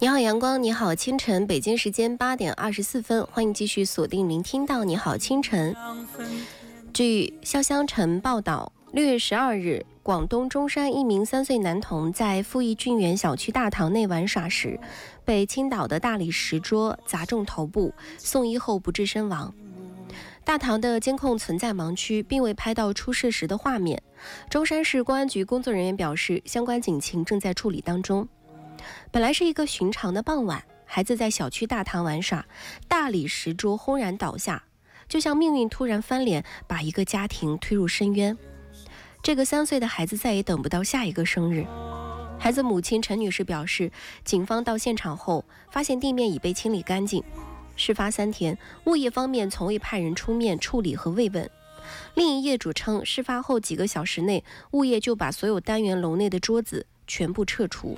你好阳光，你好清晨，北京时间8:24，欢迎继续锁定聆听到你好清晨。据潇湘晨报道，6月12日，广东中山一名3岁男童在富益郡园小区大堂内玩耍时，被倾倒的大理石桌砸中头部，送医后不治身亡。大堂的监控存在盲区，并未拍到出事时的画面。中山市公安局工作人员表示，相关警情正在处理当中。本来是一个寻常的傍晚，孩子在小区大堂玩耍，大理石桌轰然倒下，就像命运突然翻脸，把一个家庭推入深渊。这个3岁的孩子再也等不到下一个生日。孩子母亲陈女士表示，警方到现场后发现地面已被清理干净。事发3天，物业方面从未派人出面处理和慰问。另一业主称，事发后几个小时内，物业就把所有单元楼内的桌子全部撤除。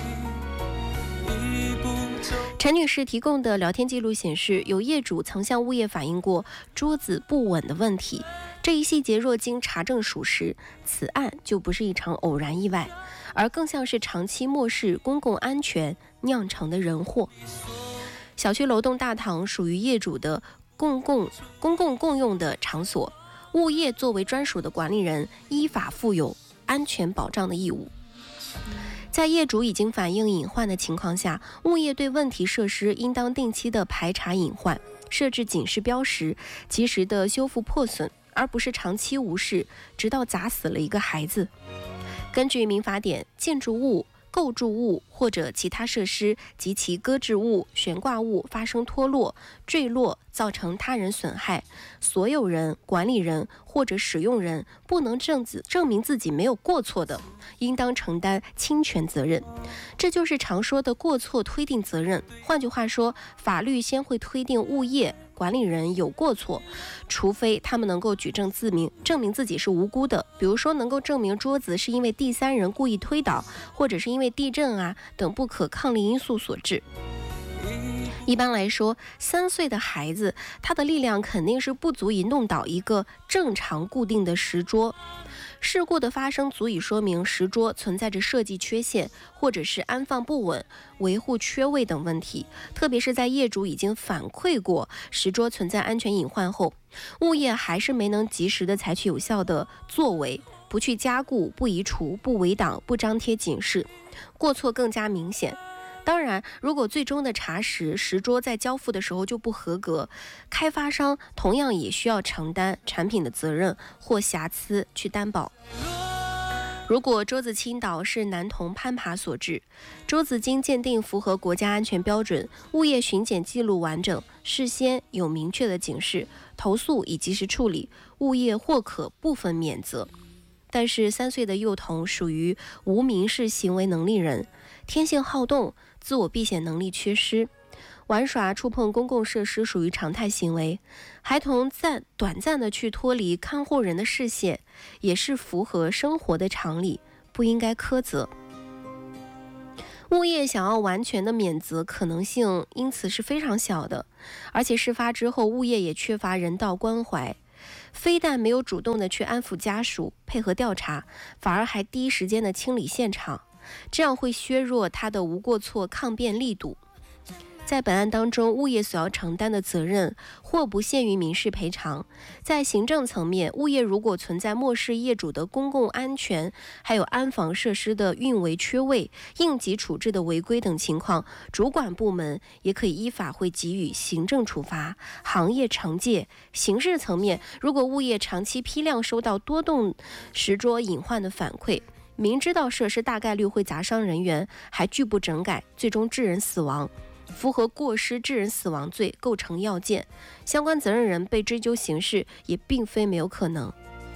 陈女士提供的聊天记录显示，有业主曾向物业反映过桌子不稳的问题。这一细节若经查证属实，此案就不是一场偶然意外，而更像是长期漠视公共安全酿成的人祸。小区楼栋大堂属于业主的公共用的场所，物业作为专属的管理人，依法负有安全保障的义务。在业主已经反映隐患的情况下，物业对问题设施应当定期的排查隐患，设置警示标识，及时的修复破损，而不是长期无视，直到砸死了一个孩子。根据民法典，建筑物、构筑物或者其他设施及其搁置物、悬挂物发生脱落、坠落，造成他人损害，所有人、管理人或者使用人不能证明自己没有过错的，应当承担侵权责任。这就是常说的过错推定责任。换句话说，法律先会推定物业管理人有过错，除非他们能够举证证明自己是无辜的，比如说能够证明桌子是因为第三人故意推倒，或者是因为地震等不可抗力因素所致。一般来说，3岁的孩子他的力量肯定是不足以弄倒一个正常固定的石桌。事故的发生足以说明石桌存在着设计缺陷，或者是安放不稳、维护缺位等问题。特别是在业主已经反馈过石桌存在安全隐患后，物业还是没能及时的采取有效的作为，不去加固、不移除、不围挡、不张贴警示，过错更加明显。当然，如果最终的查实石桌在交付的时候就不合格，开发商同样也需要承担产品的责任或瑕疵去担保。如果桌子倾倒是男童攀爬所致，桌子经鉴定符合国家安全标准，物业巡检记录完整，事先有明确的警示，投诉已及时处理，物业或可部分免责。但是3岁的幼童属于无民事行为能力人，天性好动，自我避险能力缺失，玩耍触碰公共设施属于常态行为。孩童短暂的去脱离看护人的视线，也是符合生活的常理，不应该苛责。物业想要完全的免责可能性因此是非常小的，而且事发之后，物业也缺乏人道关怀，非但没有主动的去安抚家属配合调查，反而还第一时间的清理现场，这样会削弱他的无过错抗辩力度。在本案当中，物业所要承担的责任或不限于民事赔偿。在行政层面，物业如果存在漠视业主的公共安全，还有安防设施的运维缺位、应急处置的违规等情况，主管部门也可以依法会给予行政处罚、行业惩戒。刑事层面，如果物业长期批量收到多栋石桌隐患的反馈，明知道设施大概率会砸伤人员，还拒不整改，最终致人死亡，符合过失致人死亡罪构成要件，相关责任人被追究刑事也并非没有可能。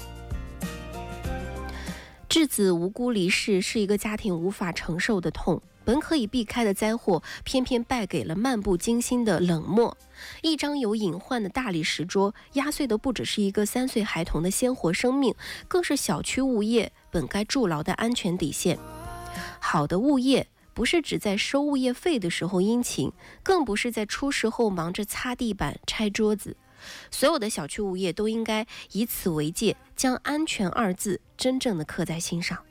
稚子无辜离世是一个家庭无法承受的痛，本可以避开的灾祸，偏偏败给了漫不经心的冷漠。一张有隐患的大理石桌，压碎的不只是一个3岁孩童的鲜活生命，更是小区物业本该筑牢的安全底线。好的物业不是只在收物业费的时候殷勤，更不是在出事后忙着擦地板、拆桌子。所有的小区物业都应该以此为戒，将安全2字真正的刻在心上。